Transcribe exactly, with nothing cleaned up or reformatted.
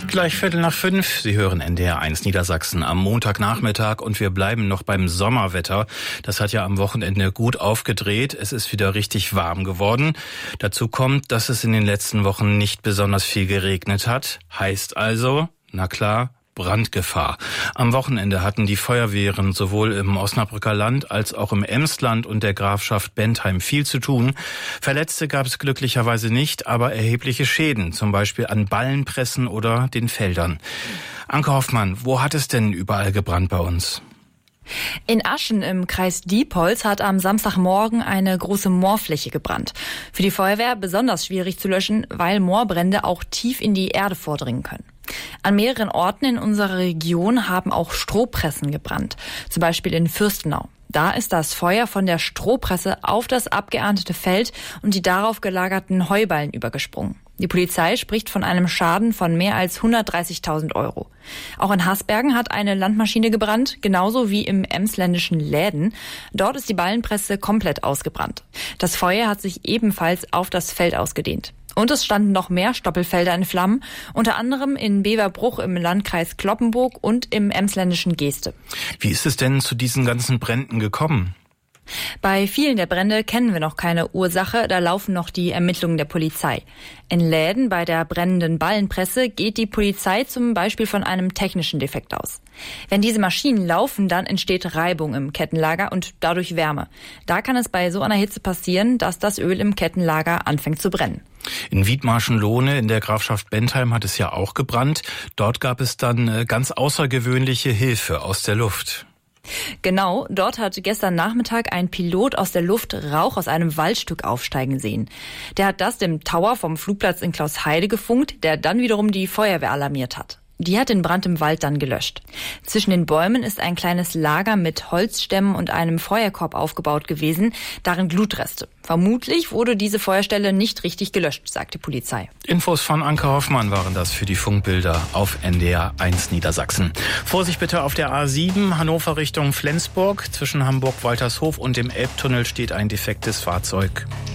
Gleich Viertel nach fünf. Sie hören N D R eins Niedersachsen am Montagnachmittag und wir bleiben noch beim Sommerwetter. Das hat ja am Wochenende gut aufgedreht. Es ist wieder richtig warm geworden. Dazu kommt, dass es in den letzten Wochen nicht besonders viel geregnet hat. Heißt also, na klar, Brandgefahr. Am Wochenende hatten die Feuerwehren sowohl im Osnabrücker Land als auch im Emsland und der Grafschaft Bentheim viel zu tun. Verletzte gab es glücklicherweise nicht, aber erhebliche Schäden, zum Beispiel an Ballenpressen oder den Feldern. Anke Hoffmann, wo hat es denn überall gebrannt bei uns? In Aschen im Kreis Diepholz hat am Samstagmorgen eine große Moorfläche gebrannt. Für die Feuerwehr besonders schwierig zu löschen, weil Moorbrände auch tief in die Erde vordringen können. An mehreren Orten in unserer Region haben auch Strohpressen gebrannt, zum Beispiel in Fürstenau. Da ist das Feuer von der Strohpresse auf das abgeerntete Feld und die darauf gelagerten Heuballen übergesprungen. Die Polizei spricht von einem Schaden von mehr als hundertdreißigtausend Euro. Auch in Hasbergen hat eine Landmaschine gebrannt, genauso wie im emsländischen Läden. Dort ist die Ballenpresse komplett ausgebrannt. Das Feuer hat sich ebenfalls auf das Feld ausgedehnt. Und es standen noch mehr Stoppelfelder in Flammen, unter anderem in Beverbruch im Landkreis Cloppenburg und im emsländischen Geeste. Wie ist es denn zu diesen ganzen Bränden gekommen? Bei vielen der Brände kennen wir noch keine Ursache, da laufen noch die Ermittlungen der Polizei. In Läden bei der brennenden Ballenpresse geht die Polizei zum Beispiel von einem technischen Defekt aus. Wenn diese Maschinen laufen, dann entsteht Reibung im Kettenlager und dadurch Wärme. Da kann es bei so einer Hitze passieren, dass das Öl im Kettenlager anfängt zu brennen. In Wiedmarschen-Lohne in der Grafschaft Bentheim hat es ja auch gebrannt. Dort gab es dann ganz außergewöhnliche Hilfe aus der Luft. Genau, dort hat gestern Nachmittag ein Pilot aus der Luft Rauch aus einem Waldstück aufsteigen sehen. Der hat das dem Tower vom Flugplatz in Klausheide gefunkt, der dann wiederum die Feuerwehr alarmiert hat. Die hat den Brand im Wald dann gelöscht. Zwischen den Bäumen ist ein kleines Lager mit Holzstämmen und einem Feuerkorb aufgebaut gewesen, darin Glutreste. Vermutlich wurde diese Feuerstelle nicht richtig gelöscht, sagt die Polizei. Infos von Anke Hoffmann waren das für die Funkbilder auf N D R eins Niedersachsen. Vorsicht bitte auf der A sieben, Hannover Richtung Flensburg. Zwischen Hamburg-Waltershof und dem Elbtunnel steht ein defektes Fahrzeug.